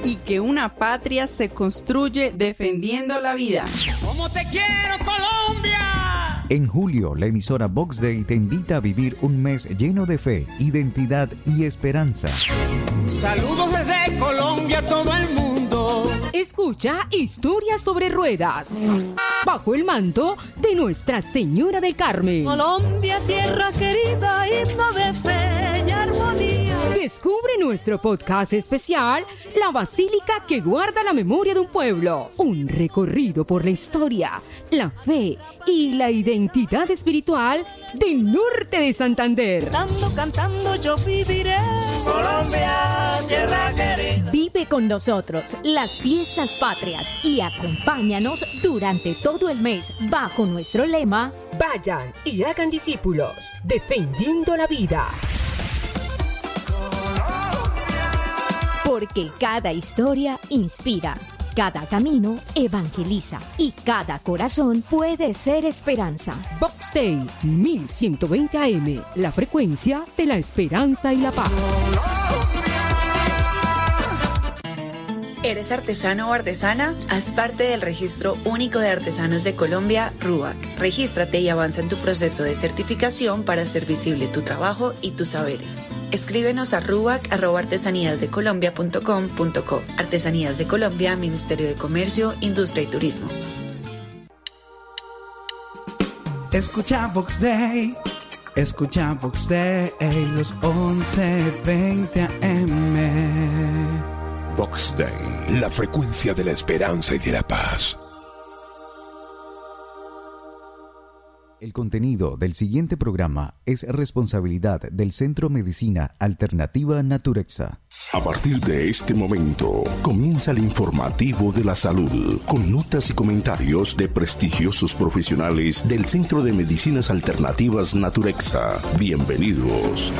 y que una patria se construye defendiendo la vida. ¡Cómo te quiero, Colombia! En julio, la emisora Vox Day te invita a vivir un mes lleno de fe, identidad y esperanza. Saludos desde Colombia a todo el mundo. Escucha Historias sobre Ruedas, bajo el manto de Nuestra Señora del Carmen. Colombia, tierra querida, himno de fe y armonía. Descubre nuestro podcast especial, La Basílica que guarda la memoria de un pueblo. Un recorrido por la historia, la fe y la identidad espiritual del norte de Santander. Cantando yo viviré. Colombia, tierra querida. Vive con nosotros las fiestas patrias y acompáñanos durante todo el mes bajo nuestro lema: vayan y hagan discípulos, defendiendo la vida. Porque cada historia inspira, cada camino evangeliza y cada corazón puede ser esperanza. Vox Day 1120 AM, la frecuencia de la esperanza y la paz. ¿Eres artesano o artesana? Haz parte del Registro Único de Artesanos de Colombia, RUAC. Regístrate y avanza en tu proceso de certificación para hacer visible tu trabajo y tus saberes. Escríbenos a ruac@artesaníasdecolombia.com.co. Artesanías de Colombia, Ministerio de Comercio, Industria y Turismo. Escucha Vox Day. Escucha Vox Day, los 11:20 AM. Vox Day, la frecuencia de la esperanza y de la paz. El contenido del siguiente programa es responsabilidad del Centro Medicina Alternativa Naturexa. A partir de este momento, comienza el informativo de la salud, con notas y comentarios de prestigiosos profesionales del Centro de Medicinas Alternativas Naturexa. Bienvenidos.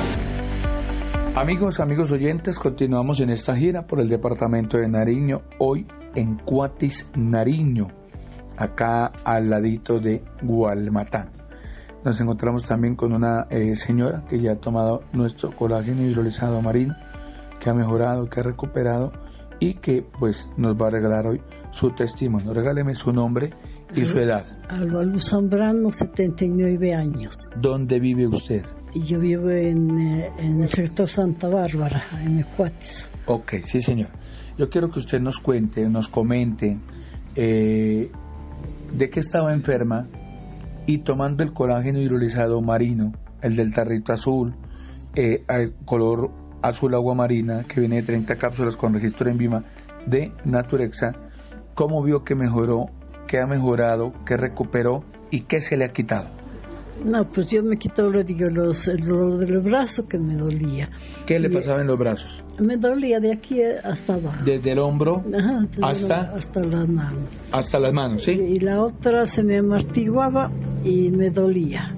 Amigos oyentes, continuamos en esta gira por el departamento de Nariño, hoy en Cuatis, Nariño, acá al ladito de Gualmatán. Nos encontramos también con una señora que ya ha tomado nuestro colágeno hidrolizado marino, que ha mejorado, que ha recuperado y que pues nos va a regalar hoy su testimonio. Regáleme su nombre y su edad. Alba Luz Zambrano, 79 años. ¿Dónde vive usted? Yo vivo en el sector Santa Bárbara, en Ecuatis. Ok, sí señor. Yo quiero que usted nos cuente, nos comente de qué estaba enferma y tomando el colágeno hidrolizado marino, el del tarrito azul, color azul agua marina, que viene de 30 cápsulas con registro en Vima de Naturexa, ¿cómo vio que mejoró, qué ha mejorado, qué recuperó y qué se le ha quitado? No, pues yo me quitó el dolor del brazo que me dolía. ¿Qué le pasaba en los brazos? Me dolía de aquí hasta abajo. ¿Desde el hombro hasta las manos? Hasta las manos, ¿sí? Y la otra se me amortiguaba y me dolía.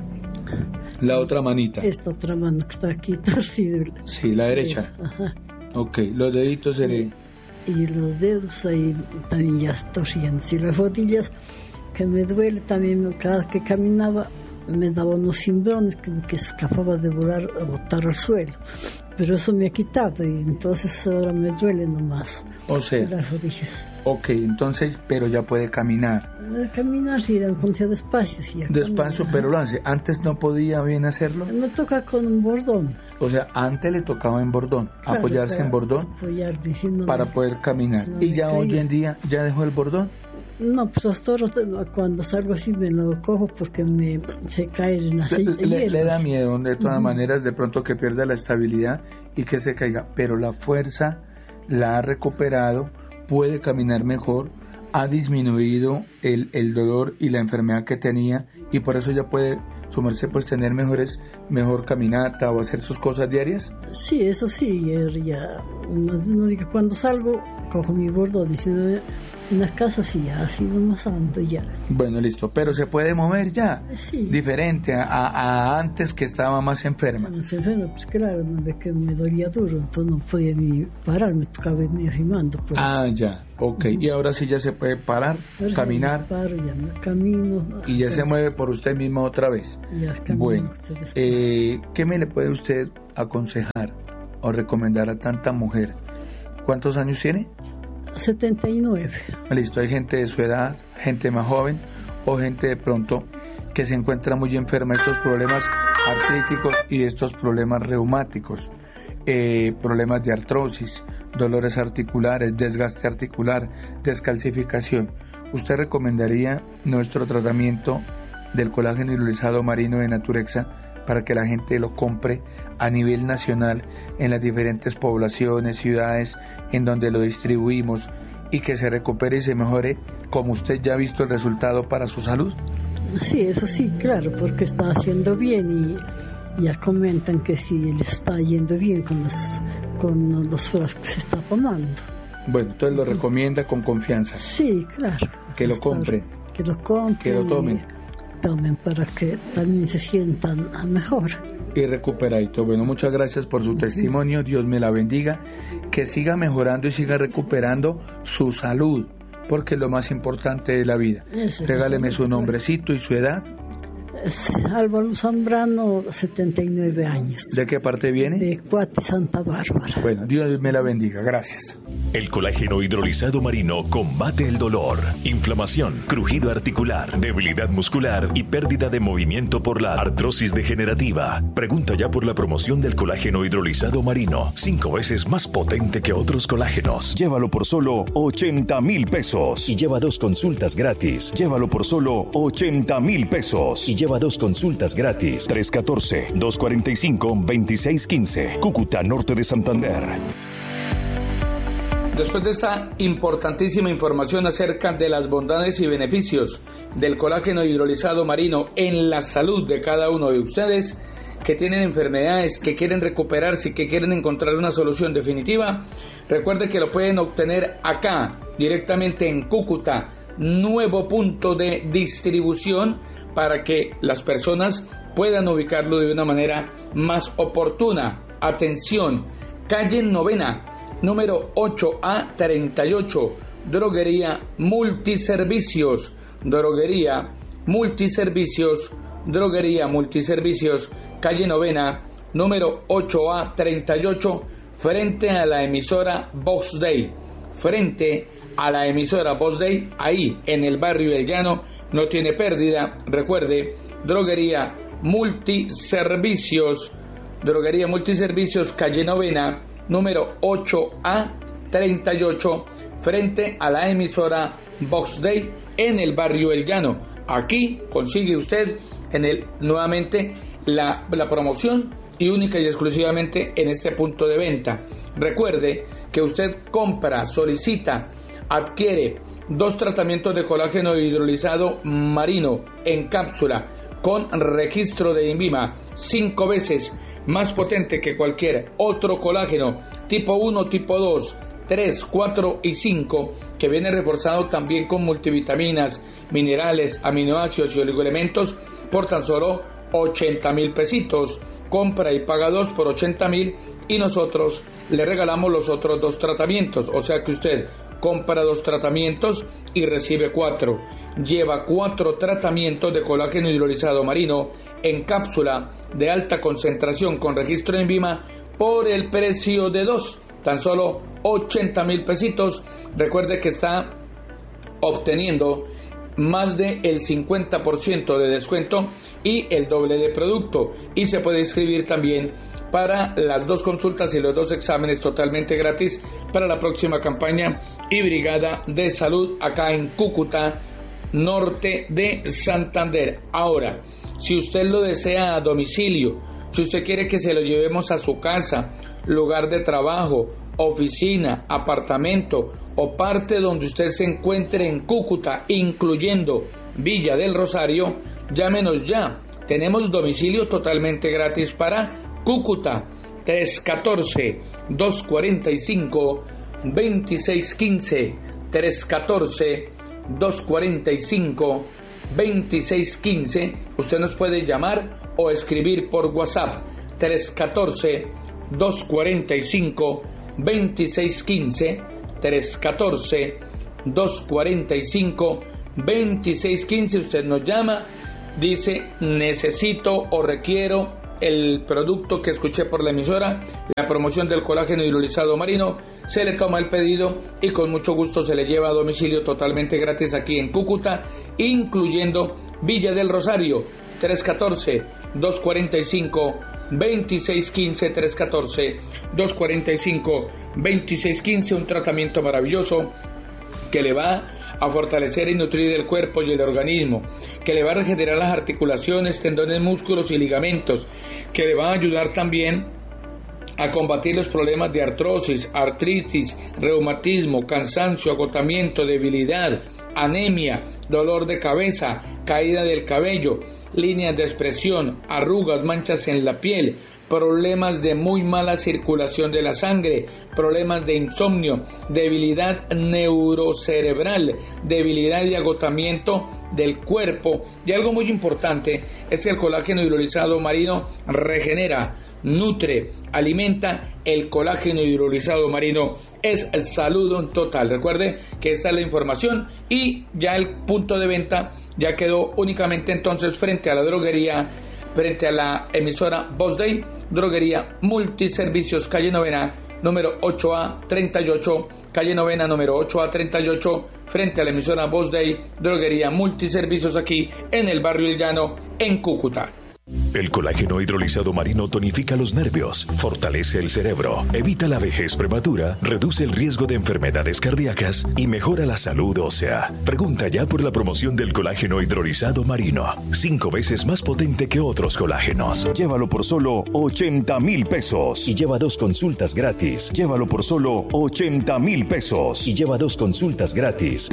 ¿La otra manita? Esta otra mano que está aquí torcida. Sí, la derecha. Ajá. Ok, los deditos se le... Y los dedos ahí también ya torcían. Y las rodillas que me duele también, cada vez que caminaba me daba unos cimbrones que escapaba de volar a botar al suelo, pero eso me ha quitado y entonces ahora me duele nomás. O sea, las rodillas. Ok, entonces, pero ya puede caminar. Caminar sí, aunque sea despacio. Sí, despacio, pero lo hace. Antes no podía bien hacerlo. Me toca con un bordón. O sea, antes le tocaba en bordón, claro, apoyarse en bordón para poder caminar. No, y ya hoy en día, ¿ya dejó el bordón? No, pues hasta ahora cuando salgo así me lo cojo porque se cae en la silla. Le da miedo, de todas maneras, de pronto que pierda la estabilidad y que se caiga, pero la fuerza la ha recuperado, puede caminar mejor, ha disminuido el dolor y la enfermedad que tenía y por eso ya puede sumarse, pues tener mejor caminata o hacer sus cosas diarias. Sí, eso sí, ya no digo, cuando salgo cojo mi bordón y en las casas sí, así nomás ando ya. Bueno, listo, pero se puede mover ya, sí. Diferente a antes que estaba más enferma. Más enferma, pues claro, de que me dolía duro, entonces no podía ni parar, me tocaba venir rimando. Pues. Ya, ok, y ahora sí ya se puede parar, pero caminar. Ya paro, ya me camino. Y ya se mueve por usted misma otra vez. Ya camino. Bueno, ¿qué me le puede usted aconsejar o recomendar a tanta mujer ¿Cuántos años tiene? 79. Listo, hay gente de su edad, gente más joven o gente de pronto que se encuentra muy enferma de estos problemas artríticos y estos problemas reumáticos, problemas de artrosis, dolores articulares, desgaste articular, descalcificación. ¿Usted recomendaría nuestro tratamiento del colágeno hidrolizado marino de Naturexa para que la gente lo compre a nivel nacional en las diferentes poblaciones, ciudades en donde lo distribuimos y que se recupere y se mejore como usted ya ha visto el resultado para su salud? Sí, eso sí, claro, porque está haciendo bien y ya comentan que sí le está yendo bien con los frascos que se está tomando. Bueno, entonces lo recomienda con confianza. Sí, claro. Que lo compren. Que lo compren. Que lo tomen. Tomen para que también se sientan mejor. Y recuperadito. Bueno, muchas gracias por su testimonio. Dios me la bendiga. Que siga mejorando y siga recuperando su salud, porque es lo más importante de la vida. Regáleme su nombrecito y su edad. Álvaro Zambrano, 79 años. ¿De qué parte viene? De Cuate, Santa Bárbara. Bueno, Dios me la bendiga. Gracias. El colágeno hidrolizado marino combate el dolor, inflamación, crujido articular, debilidad muscular y pérdida de movimiento por la artrosis degenerativa. Pregunta ya por la promoción del colágeno hidrolizado marino, 5 veces más potente que otros colágenos. Llévalo por solo 80,000 pesos y lleva 2 consultas gratis. Llévalo por solo 80,000 pesos y lleva 2 consultas gratis. 314-245-2615. Cúcuta, norte de Santander. Después de esta importantísima información acerca de las bondades y beneficios del colágeno hidrolizado marino en la salud de cada uno de ustedes que tienen enfermedades, que quieren recuperarse y que quieren encontrar una solución definitiva, recuerde que lo pueden obtener acá, directamente en Cúcuta, nuevo punto de distribución para que las personas puedan ubicarlo de una manera más oportuna. Atención, calle Novena, número 8A38, Droguería Multiservicios, calle Novena, número 8A38, frente a la emisora Vox Day, ahí en el barrio del Llano, no tiene pérdida. Recuerde, Droguería Multiservicios, calle Novena, número 8A38, frente a la emisora Vox Day en el barrio El Llano. Aquí consigue usted nuevamente la promoción y única y exclusivamente en este punto de venta. Recuerde que usted compra, solicita, adquiere 2 tratamientos de colágeno hidrolizado marino en cápsula con registro de INVIMA, 5 veces más potente que cualquier otro colágeno, tipo 1, tipo 2, 3, 4 y 5, que viene reforzado también con multivitaminas, minerales, aminoácidos y oligoelementos por tan solo 80,000 pesitos. Compra y paga 2 por 80,000 y nosotros le regalamos los otros 2 tratamientos, o sea que usted compra 2 tratamientos y recibe 4. Lleva 4 tratamientos de colágeno hidrolizado marino en cápsula de alta concentración con registro en INVIMA por el precio de 2, tan solo 80,000 pesitos. Recuerde que está obteniendo más del 50% de descuento y el doble de producto, y se puede inscribir también para las 2 consultas y los 2 exámenes totalmente gratis para la próxima campaña y brigada de salud acá en Cúcuta, norte de Santander. Ahora, si usted lo desea a domicilio, si usted quiere que se lo llevemos a su casa, lugar de trabajo, oficina, apartamento o parte donde usted se encuentre en Cúcuta, incluyendo Villa del Rosario, llámenos ya. Tenemos domicilio totalmente gratis para Cúcuta, 314-245-2615, 314-245-2615. Usted nos puede llamar o escribir por WhatsApp, 314-245-2615, 314-245-2615. Usted nos llama, dice necesito o requiero el producto que escuché por la emisora, la promoción del colágeno hidrolizado marino, se le toma el pedido y con mucho gusto se le lleva a domicilio totalmente gratis aquí en Cúcuta, incluyendo Villa del Rosario, 314-245-2615, 314-245-2615, un tratamiento maravilloso que le va a fortalecer y nutrir el cuerpo y el organismo, que le va a regenerar las articulaciones, tendones, músculos y ligamentos, que le va a ayudar también a combatir los problemas de artrosis, artritis, reumatismo, cansancio, agotamiento, debilidad, anemia, dolor de cabeza, caída del cabello, líneas de expresión, arrugas, manchas en la piel, problemas de muy mala circulación de la sangre, problemas de insomnio, debilidad neurocerebral, debilidad y agotamiento del cuerpo. Y algo muy importante es que el colágeno hidrolizado marino regenera, nutre, alimenta. El colágeno hidrolizado marino es salud total. Recuerde que esta es la información y ya el punto de venta ya quedó únicamente entonces frente a la droguería, frente a la emisora Voz Day, droguería Multiservicios, calle Novena, número 8A38, calle Novena, número 8A38, frente a la emisora Voz Day, droguería Multiservicios, aquí en el barrio El Llano, en Cúcuta. El colágeno hidrolizado marino tonifica los nervios, fortalece el cerebro, evita la vejez prematura, reduce el riesgo de enfermedades cardíacas y mejora la salud ósea. Pregunta ya por la promoción del colágeno hidrolizado marino, 5 veces más potente que otros colágenos. Llévalo por solo 80,000 pesos y lleva 2 consultas gratis. Llévalo por solo 80,000 pesos y lleva 2 consultas gratis.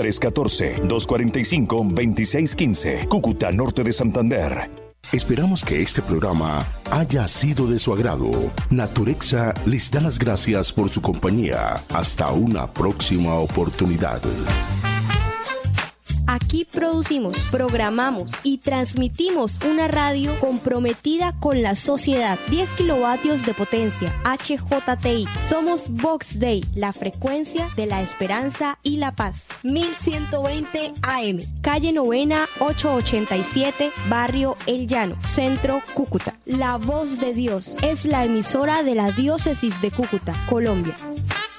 314-245-2615, Cúcuta, norte de Santander. Esperamos que este programa haya sido de su agrado. Naturexa les da las gracias por su compañía. Hasta una próxima oportunidad. Aquí producimos, programamos y transmitimos una radio comprometida con la sociedad. 10 kilovatios de potencia, HJTI. Somos Vox Day, la frecuencia de la esperanza y la paz. 1120 AM, calle Novena, 887, barrio El Llano, centro Cúcuta. La voz de Dios es la emisora de la diócesis de Cúcuta, Colombia.